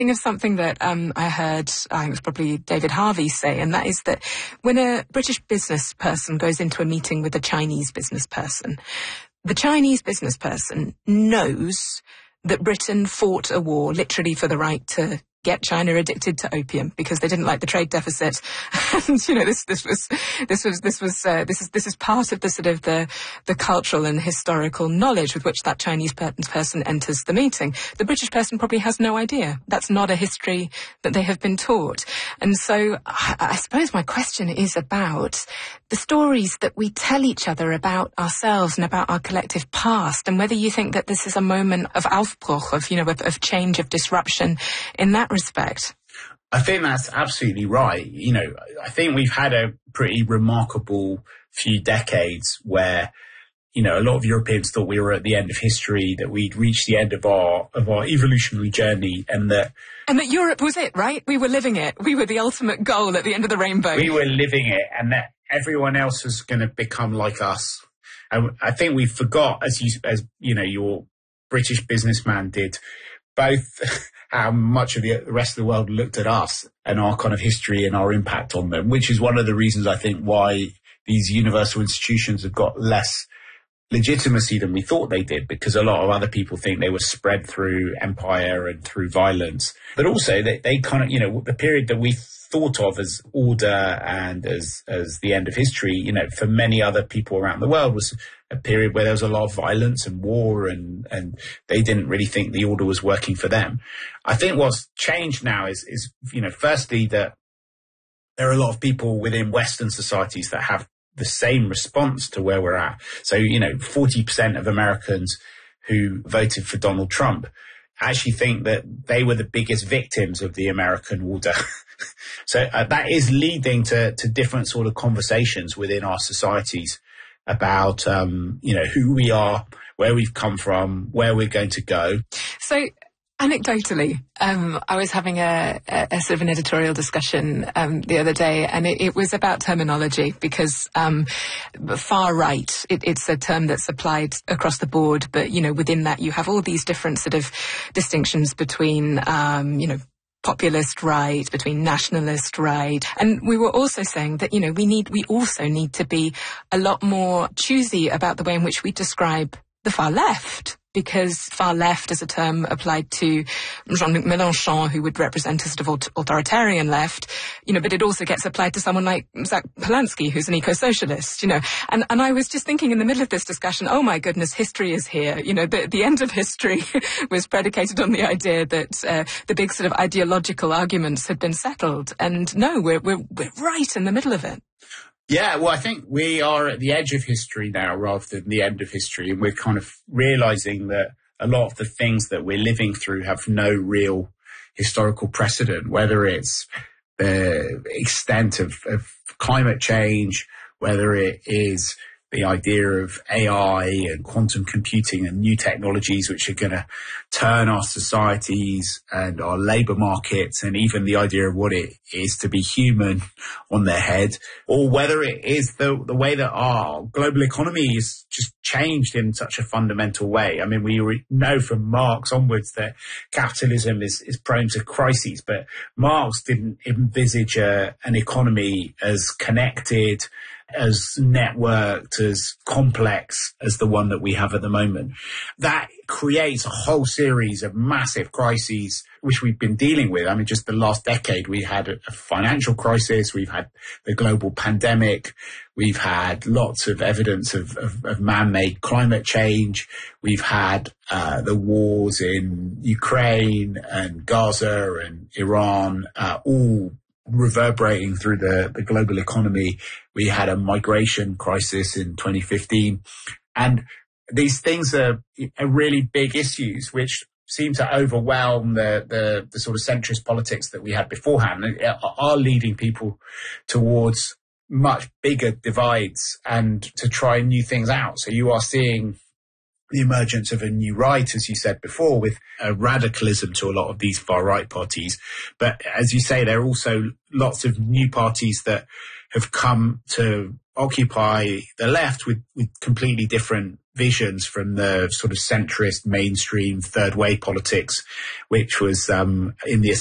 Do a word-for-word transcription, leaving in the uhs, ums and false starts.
of something that um, I heard, I think it was probably David Harvey say, and that is that when a British business person goes into a meeting with a Chinese business person, the Chinese business person knows that Britain fought a war literally for the right to get China addicted to opium because they didn't like the trade deficit. And, you know, this, this was, this was, this was, uh, this is, this is part of the sort of the, the cultural and historical knowledge with which that Chinese per- person enters the meeting. The British person probably has no idea. That's not a history that they have been taught. And so I, I suppose my question is about the stories that we tell each other about ourselves and about our collective past, and whether you think that this is a moment of Aufbruch, of, you know, of, of change, of disruption in that respect. I think that's absolutely right. You know, I think we've had a pretty remarkable few decades where, you know, a lot of Europeans thought we were at the end of history, that we'd reached the end of our of our evolutionary journey, and that and that Europe was it, right? We were living it. We were the ultimate goal at the end of the rainbow. We were living it, and that everyone else was going to become like us. And I think we forgot, as you as you know, your British businessman did, both how much of the rest of the world looked at us and our kind of history and our impact on them, which is one of the reasons I think why these universal institutions have got less legitimacy than we thought they did, because a lot of other people think they were spread through empire and through violence. But also they, they kind of, you know, the period that we thought of as order and as, as the end of history, you know, for many other people around the world was a period where there was a lot of violence and war, and, and they didn't really think the order was working for them. I think what's changed now is, is, you know, firstly that there are a lot of people within Western societies that have the same response to where we're at. So, you know, forty percent of Americans who voted for Donald Trump actually think that they were the biggest victims of the American order. So uh, that is leading to, to different sort of conversations within our societies about, um, you know, who we are, where we've come from, where we're going to go. So anecdotally, um, I was having a, a, a sort of an editorial discussion um, the other day, and it, it was about terminology, because um, far right, it, it's a term that's applied across the board, but, you know, within that you have all these different sort of distinctions between, um, you know, populist right, between nationalist right. And we were also saying that, you know, we need, we also need to be a lot more choosy about the way in which we describe the far left, because far left is a term applied to Jean-Luc Mélenchon, who would represent a sort of authoritarian left, you know, but it also gets applied to someone like Zach Polanski, who's an eco-socialist, you know. And, and I was just thinking in the middle of this discussion, oh my goodness, history is here. You know, the, the end of history was predicated on the idea that uh, the big sort of ideological arguments had been settled. And no, we're, we're, we're right in the middle of it. Yeah, well, I think we are at the edge of history now rather than the end of history. And we're kind of realizing that a lot of the things that we're living through have no real historical precedent, whether it's the extent of, of climate change, whether it is the idea of A I and quantum computing and new technologies which are going to turn our societies and our labour markets, and even the idea of what it is to be human on their head, or whether it is the, the way that our global economy has just changed in such a fundamental way. I mean, we re- know from Marx onwards that capitalism is, is prone to crises, but Marx didn't envisage a, an economy as connected, as networked, as complex as the one that we have at the moment. That creates a whole series of massive crises which we've been dealing with. I mean, just the last decade, we had a financial crisis, we've had the global pandemic, we've had lots of evidence of, of, of man-made climate change, we've had uh, the wars in Ukraine and Gaza and Iran, uh, all reverberating through the, the global economy. We had a migration crisis in twenty fifteen. And these things are, are really big issues which seem to overwhelm the, the, the sort of centrist politics that we had beforehand, and are leading people towards much bigger divides and to try new things out. So you are seeing the emergence of a new right, as you said before, with a radicalism to a lot of these far-right parties. But as you say, there are also lots of new parties that have come to occupy the left with, with completely different visions from the sort of centrist, mainstream, third-way politics, which was um, in the